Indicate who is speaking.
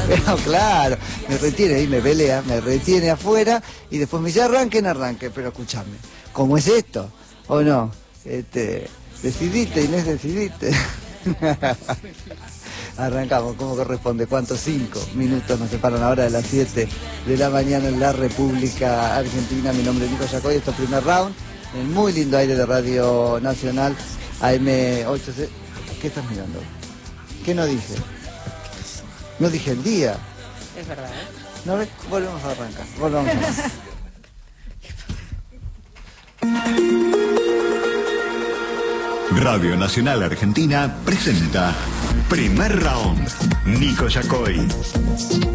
Speaker 1: Pero claro, me retiene y me pelea, me retiene afuera y después me dice arranque, pero escúchame, ¿cómo es esto? ¿O no? Decidiste, Inés, decidiste. Arrancamos, ¿cómo corresponde? ¿Cuántos? 5 minutos nos separan ahora de las 7 de la mañana en la República Argentina. Mi nombre es Nico Yacoy, esto es Primer Round, en el muy lindo aire de Radio Nacional, AM8C. ¿Qué estás mirando? ¿Qué no dije? No dije el día.
Speaker 2: Es verdad, ¿eh?
Speaker 1: ¿No ves? Volvemos a arrancar, volvamos a arrancar.
Speaker 3: Radio Nacional Argentina presenta Primer Round, Nico Yacoy.